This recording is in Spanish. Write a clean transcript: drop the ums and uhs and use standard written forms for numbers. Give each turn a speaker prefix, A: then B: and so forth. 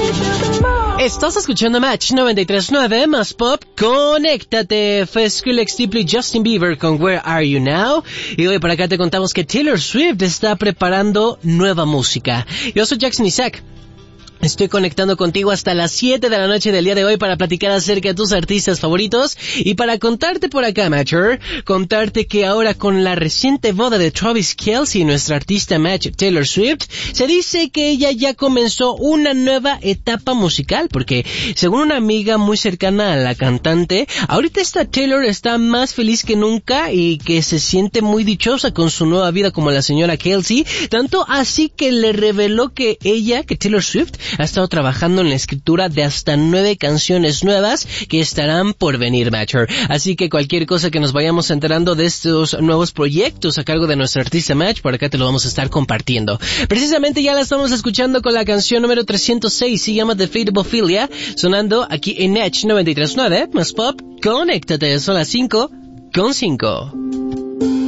A: Estás escuchando Match 93.9 más pop. Conéctate. Fue Skrillex, Diplo, Justin Bieber con Where Are You Now. Y hoy por acá te contamos que Taylor Swift está preparando nueva música. Yo soy Jackson Isaac. Estoy conectando contigo hasta las 7 de la noche del día de hoy para platicar acerca de tus artistas favoritos y para contarte por acá, Matcher, contarte que ahora con la reciente boda de Travis Kelce, nuestra artista Match Taylor Swift, se dice que ella ya comenzó una nueva etapa musical, porque según una amiga muy cercana a la cantante, ahorita esta Taylor está más feliz que nunca y que se siente muy dichosa con su nueva vida como la señora Kelce, tanto así que le reveló que Taylor Swift, ha estado trabajando en la escritura de hasta 9 canciones nuevas que estarán por venir, Matcher. Así que cualquier cosa que nos vayamos enterando de estos nuevos proyectos a cargo de nuestra artista Match, por acá te lo vamos a estar compartiendo. Precisamente ya la estamos escuchando con la canción número 306, se llama The Fate of Ophelia, sonando aquí en Match 93.9, más pop. Conéctate, son las 5:05.